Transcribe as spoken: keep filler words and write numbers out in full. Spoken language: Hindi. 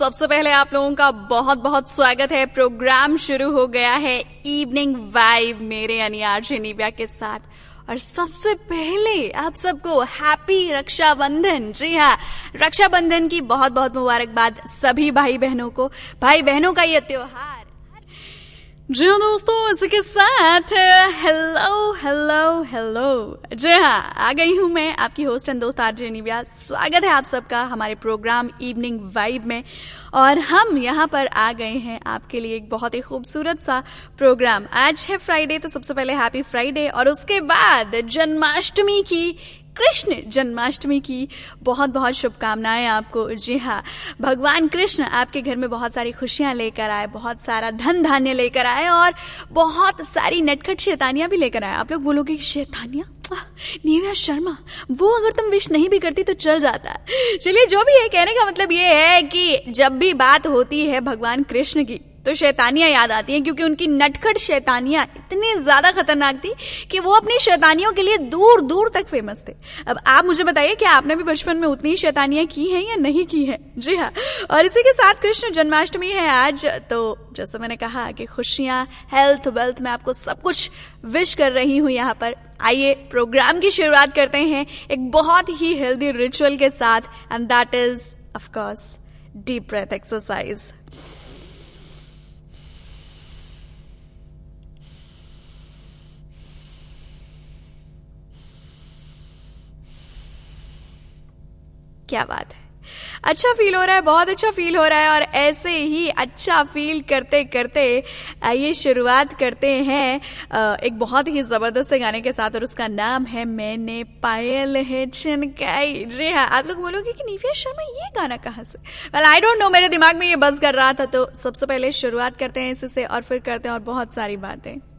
सबसे पहले आप लोगों का बहुत बहुत स्वागत है। प्रोग्राम शुरू हो गया है इवनिंग वाइब मेरे यानी आरजे निव्या के साथ। और सबसे पहले आप सबको हैप्पी रक्षाबंधन। जी हाँ, रक्षाबंधन की बहुत बहुत मुबारकबाद सभी भाई बहनों को। भाई बहनों का ये त्योहार। जी हाँ दोस्तों, इसी के साथ हेलो हेलो हेलो। जी हाँ, आ गई हूँ मैं आपकी होस्ट एंड दोस्त आरजे निव्या। स्वागत है आप सबका हमारे प्रोग्राम इवनिंग वाइब में। और हम यहाँ पर आ गए हैं आपके लिए एक बहुत ही खूबसूरत सा प्रोग्राम। आज है फ्राइडे, तो सबसे पहले हैप्पी फ्राइडे और उसके बाद जन्माष्टमी की, कृष्ण जन्माष्टमी की बहुत बहुत शुभकामनाएं आपको। जी हाँ, भगवान कृष्ण आपके घर में बहुत सारी खुशियां लेकर आए, बहुत सारा धन धान्य लेकर आए और बहुत सारी नटखट शैतानियां भी लेकर आए। आप लोग बोलोगे कि शैतानियां, निव्या शर्मा, वो अगर तुम विश नहीं भी करती तो चल जाता। चलिए, जो भी है, कहने का मतलब ये है कि जब भी बात होती है भगवान कृष्ण की तो शैतानियां याद आती हैं, क्योंकि उनकी नटखट शैतानियां इतनी ज्यादा खतरनाक थी कि वो अपनी शैतानियों के लिए दूर दूर तक फेमस थे। अब आप मुझे बताइए कि आपने भी बचपन में उतनी शैतानियां की हैं या नहीं की हैं? जी हाँ, और इसी के साथ कृष्ण जन्माष्टमी है आज, तो जैसे मैंने कहा कि खुशियां, हेल्थ, वेल्थ, मैं आपको सब कुछ विश कर रही हूँ यहाँ पर। आइए प्रोग्राम की शुरुआत करते हैं एक बहुत ही हेल्दी रिचुअल के साथ, and that is of course deep breath exercise. क्या बात है, अच्छा फील हो रहा है, बहुत अच्छा फील हो रहा है। और ऐसे ही अच्छा फील करते करते आइए शुरुआत करते हैं एक बहुत ही जबरदस्त से गाने के साथ, और उसका नाम है मैंने पायल है छनकाई। जी हाँ, आप लोग बोलोगे कि निव्या शर्मा ये गाना कहाँ से? वेल आई डोंट नो, मेरे दिमाग में ये बज कर रहा था। तो सबसे पहले शुरुआत करते हैं इससे और फिर करते हैं और बहुत सारी बातें।